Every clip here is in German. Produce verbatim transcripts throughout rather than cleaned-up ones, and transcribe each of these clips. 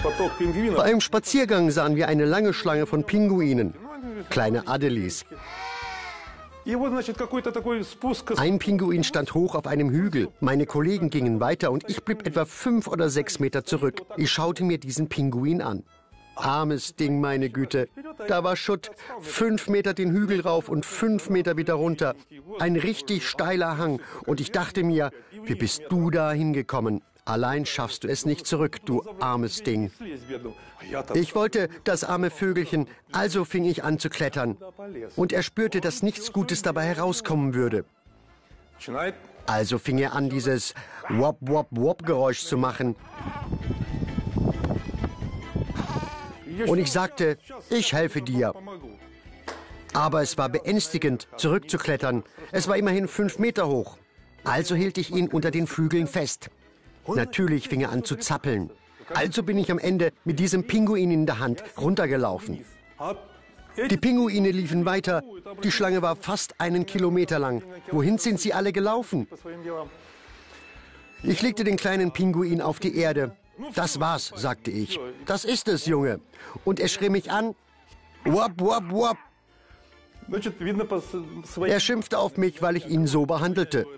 Beim Spaziergang sahen wir eine lange Schlange von Pinguinen, kleine Adelis. Ein Pinguin stand hoch auf einem Hügel. Meine Kollegen gingen weiter und ich blieb etwa fünf oder sechs Meter zurück. Ich schaute mir diesen Pinguin an. Armes Ding, meine Güte. Da war Schutt. Fünf Meter den Hügel rauf und fünf Meter wieder runter. Ein richtig steiler Hang. Und ich dachte mir, wie bist du da hingekommen? Allein schaffst du es nicht zurück, du armes Ding. Ich wollte das arme Vögelchen, also fing ich an zu klettern. Und er spürte, dass nichts Gutes dabei herauskommen würde. Also fing er an, dieses Wop-Wop-Wop-Geräusch zu machen. Und ich sagte, ich helfe dir. Aber es war beängstigend, zurückzuklettern. Es war immerhin fünf Meter hoch. Also hielt ich ihn unter den Flügeln fest. Natürlich fing er an zu zappeln. Also bin ich am Ende mit diesem Pinguin in der Hand runtergelaufen. Die Pinguine liefen weiter. Die Schlange war fast einen Kilometer lang. Wohin sind sie alle gelaufen? Ich legte den kleinen Pinguin auf die Erde. Das war's, sagte ich. Das ist es, Junge. Und er schrie mich an. Wop, wop, wop. Er schimpfte auf mich, weil ich ihn so behandelte.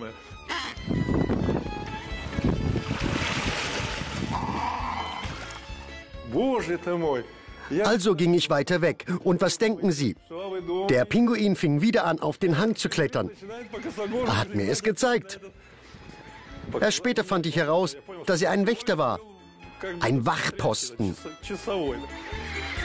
Also ging ich weiter weg. Und was denken Sie? Der Pinguin fing wieder an, auf den Hang zu klettern. Er hat mir es gezeigt. Erst später fand ich heraus, dass er ein Wächter war. Ein Wachposten.